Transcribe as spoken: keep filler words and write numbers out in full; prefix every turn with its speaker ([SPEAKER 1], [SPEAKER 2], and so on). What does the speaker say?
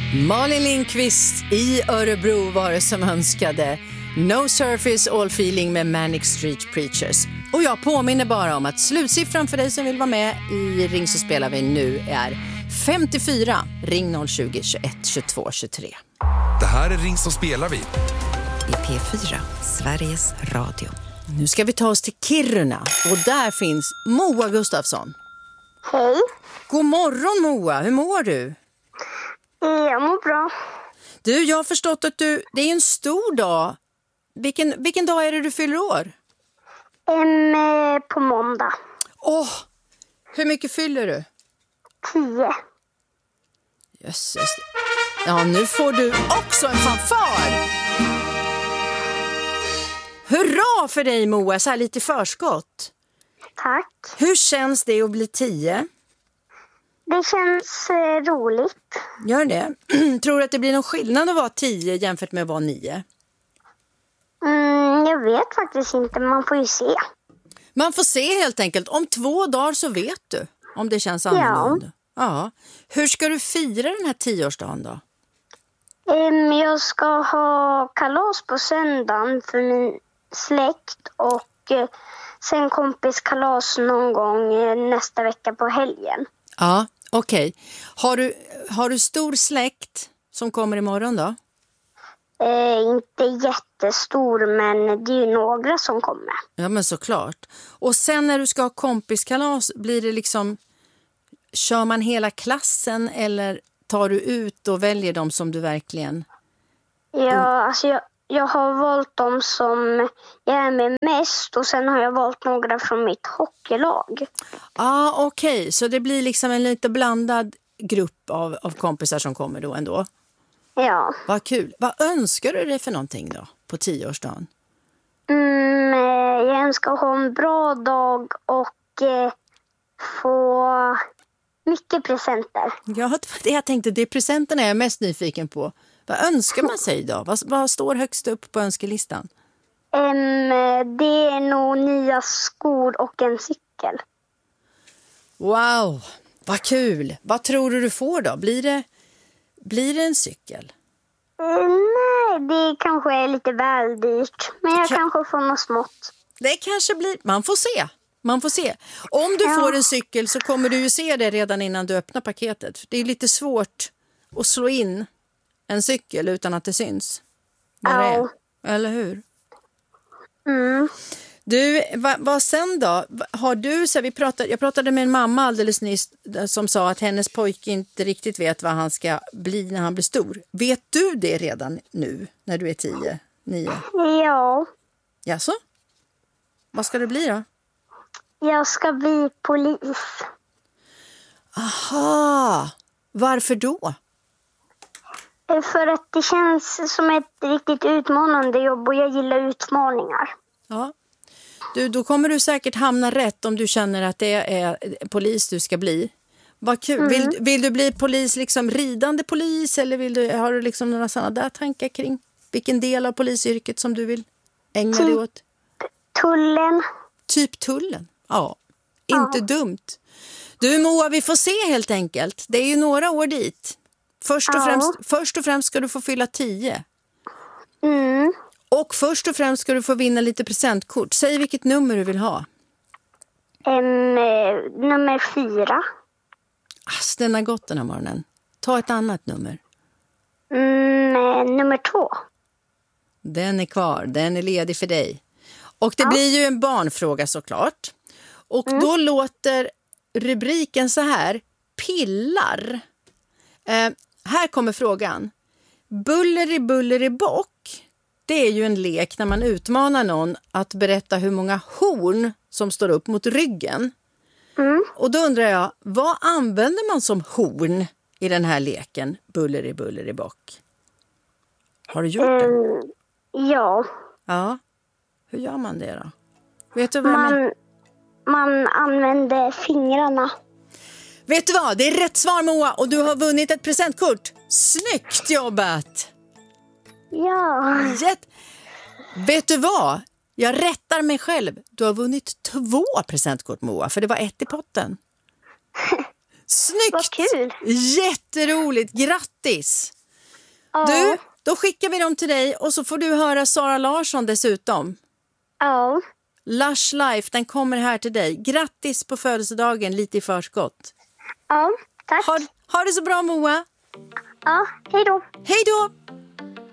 [SPEAKER 1] Malin Lindqvist i Örebro var det som önskade No Surface All Feeling med Manic Street Preachers. Och jag påminner bara om att slutsiffran för dig som vill vara med i Ring så spelar vi nu är femtiofyra. Ring noll tjugo, tjugoett, tjugotvå, tjugotre.
[SPEAKER 2] Det här är Ring så spelar vi.
[SPEAKER 3] I P fyra, Sveriges Radio.
[SPEAKER 1] Nu ska vi ta oss till Kiruna och där finns Moa Gustafsson.
[SPEAKER 4] Hej.
[SPEAKER 1] God morgon Moa, hur mår du?
[SPEAKER 4] Jag mår bra.
[SPEAKER 1] Du, jag har förstått att du, det är en stor dag. Vilken, vilken dag är det du fyller år?
[SPEAKER 4] En eh, på måndag.
[SPEAKER 1] Åh, hur mycket fyller du?
[SPEAKER 4] Tio.
[SPEAKER 1] Jösses. Ja, nu får du också en fanfar. Hurra för dig Moa, så här lite förskott.
[SPEAKER 4] Tack.
[SPEAKER 1] Hur känns det att bli tio?
[SPEAKER 4] Det känns eh, roligt.
[SPEAKER 1] Gör det? Tror du att det blir någon skillnad att vara tio jämfört med att vara nio?
[SPEAKER 4] Mm, jag vet faktiskt inte, man får ju se.
[SPEAKER 1] Man får se helt enkelt. Om två dagar så vet du om det känns annorlunda. Ja. Ja. Hur ska du fira den här tioårsdagen då?
[SPEAKER 4] Um, jag ska ha kalas på söndagen för min släkt och eh, sen kompiskalas någon gång eh, nästa vecka på helgen.
[SPEAKER 1] Ja, okej. Okay. Har du, har du stor släkt som kommer imorgon då?
[SPEAKER 4] Eh, inte jättestor, men det är ju några som kommer.
[SPEAKER 1] Ja, men såklart. Och sen när du ska ha kompiskalas, blir det liksom, kör man hela klassen eller tar du ut och väljer dem som du verkligen...
[SPEAKER 4] Ja, alltså jag, jag har valt dem som jag är med mest och sen har jag valt några från mitt hockeylag.
[SPEAKER 1] Ja, ah, okej. Okay. Så det blir liksom en lite blandad grupp av, av kompisar som kommer då ändå?
[SPEAKER 4] Ja.
[SPEAKER 1] Vad kul. Vad önskar du dig för någonting då på tioårsdagen?
[SPEAKER 4] Mm, jag önskar ha en bra dag och eh, få mycket presenter.
[SPEAKER 1] Ja, det var det jag tänkte. Det är presenterna jag är mest nyfiken på. Vad önskar man sig då? Vad, vad står högst upp på önskelistan?
[SPEAKER 4] Um, det är nog nya skor och en cykel.
[SPEAKER 1] Wow, vad kul. Vad tror du du får då? Blir det, blir det en cykel?
[SPEAKER 4] Uh, nej, det kanske är lite väl dyrt. Men jag
[SPEAKER 1] Ka-
[SPEAKER 4] kanske får något smått.
[SPEAKER 1] Det kanske blir... Man får se. Man får se. Om du
[SPEAKER 4] Ja.
[SPEAKER 1] får en cykel så kommer du ju se det redan innan du öppnar paketet. Det är lite svårt att slå in en cykel utan att det syns. Vad det är. Eller hur?
[SPEAKER 4] Mm.
[SPEAKER 1] Du, vad, vad sen då? Har du, så vi pratade, jag pratade med en mamma alldeles nyss som sa att hennes pojke inte riktigt vet vad han ska bli när han blir stor. Vet du det redan nu när du är tio, nio?
[SPEAKER 4] Ja.
[SPEAKER 1] Jaså? Vad ska du bli då?
[SPEAKER 4] Jag ska bli polis.
[SPEAKER 1] Aha! Varför då?
[SPEAKER 4] För att det känns som ett riktigt utmanande jobb och jag gillar utmaningar.
[SPEAKER 1] Ja. Du, då kommer du säkert hamna rätt om du känner att det är polis du ska bli. Vad kul. Mm. Vill, vill du bli polis, liksom ridande polis, eller vill du, har du liksom några sådana där tankar kring vilken del av polisyrket som du vill ägna
[SPEAKER 4] typ
[SPEAKER 1] dig åt?
[SPEAKER 4] Tullen.
[SPEAKER 1] Typ tullen? Ja, inte ja. Dumt. Du Moa, vi får se helt enkelt. Det är ju några år dit. Först och, ja. främst, först och främst ska du få fylla tio.
[SPEAKER 4] Mm.
[SPEAKER 1] Och först och främst ska du få vinna lite presentkort. Säg vilket nummer du vill ha.
[SPEAKER 4] Um, eh, nummer fyra.
[SPEAKER 1] Ass, den har gått den här morgonen. Ta ett annat nummer.
[SPEAKER 4] Mm, eh, nummer två.
[SPEAKER 1] Den är kvar. Den är ledig för dig. Och det
[SPEAKER 4] ja.
[SPEAKER 1] blir ju en barnfråga såklart. Och mm. då låter rubriken så här. Pillar. Eh, här kommer frågan. Buller i buller i bock. Det är ju en lek när man utmanar någon att berätta hur många horn som står upp mot ryggen.
[SPEAKER 4] Mm.
[SPEAKER 1] Och då undrar jag, vad använder man som horn i den här leken? Buller i buller i bock. Har du gjort
[SPEAKER 4] mm,
[SPEAKER 1] det?
[SPEAKER 4] Ja.
[SPEAKER 1] Ja. Hur gör man det då? Vet du vad
[SPEAKER 4] man,
[SPEAKER 1] jag
[SPEAKER 4] man använder fingrarna.
[SPEAKER 1] Vet du vad? Det är rätt svar Moa och du har vunnit ett presentkort. Snyggt jobbat!
[SPEAKER 4] Ja.
[SPEAKER 1] Jätte... Vet du vad? Jag rättar mig själv. Du har vunnit två presentkort Moa, för det var ett i potten. Snyggt!
[SPEAKER 4] Vad kul!
[SPEAKER 1] Jätteroligt! Grattis!
[SPEAKER 4] Ja.
[SPEAKER 1] Du, då skickar vi dem till dig och så får du höra Sara Larsson dessutom.
[SPEAKER 4] Ja.
[SPEAKER 1] Lush Life, den kommer här till dig. Grattis på födelsedagen, lite i förskott.
[SPEAKER 4] Ja, tack.
[SPEAKER 1] Ha, ha det så bra, Moa.
[SPEAKER 4] Ja, hej då.
[SPEAKER 1] Hej då!